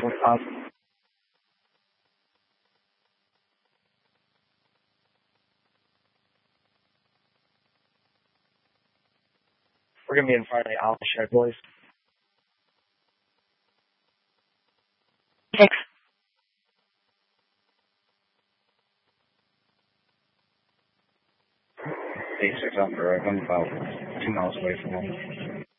We're gonna be in front of the Alpha shed, boys. 6. Eight 6 Alpha, I'm about 2 miles away from home.